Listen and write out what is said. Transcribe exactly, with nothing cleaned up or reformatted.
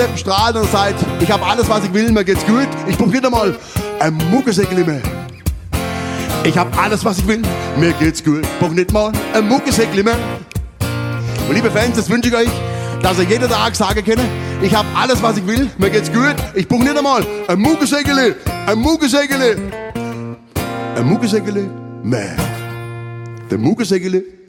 strahlt und sagt, ich habe alles, was ich will, mir geht's gut. Ich probiere mal ein Muckesäckeli mehr. Ich habe alles, was ich will, mir geht's gut. Ich brauche nicht mal ein Muckesäckeli mehr. Und liebe Fans, das wünsche ich euch, dass ihr jeden Tag sagen könnt, ich habe alles, was ich will, mir geht's gut. Ich brauche nicht einmal ein Muckesäckeli, ein Muckesäckeli, ein Muckesäckeli mehr. Der Muckesäckeli